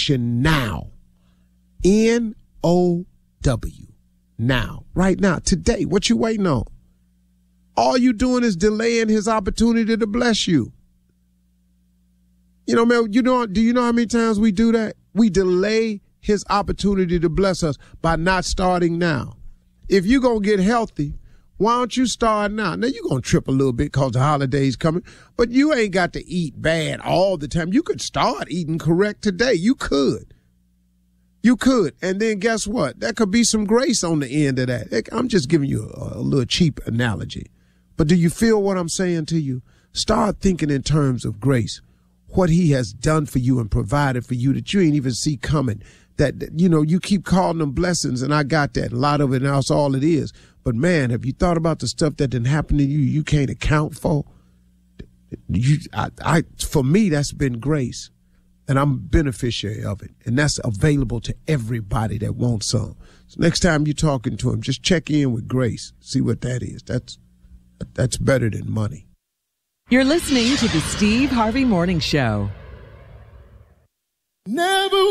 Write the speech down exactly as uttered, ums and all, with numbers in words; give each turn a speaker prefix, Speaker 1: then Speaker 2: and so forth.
Speaker 1: action now. N O W. Now. Right now. Today. What you waiting on? All you doing is delaying his opportunity to bless you. You know, man, you know, do you know how many times we do that? We delay his opportunity to bless us by not starting now. If you're going to get healthy, why don't you start now? Now, you're going to trip a little bit because the holiday's coming, but you ain't got to eat bad all the time. You could start eating correct today. You could. You could. And then guess what? There could be some grace on the end of that. I'm just giving you a, a little cheap analogy. But do you feel what I'm saying to you? Start thinking in terms of grace. What he has done for you and provided for you that you ain't even see coming. That, you know, you keep calling them blessings, and I got that. A lot of it, and that's all it is. But, man, have you thought about the stuff that didn't happen to you you can't account for? You, I, I, for me, that's been grace, and I'm a beneficiary of it, and that's available to everybody that wants some. So next time you're talking to him, just check in with grace. See what that is. That's that's better than money.
Speaker 2: You're listening to the Steve Harvey Morning Show.
Speaker 3: Never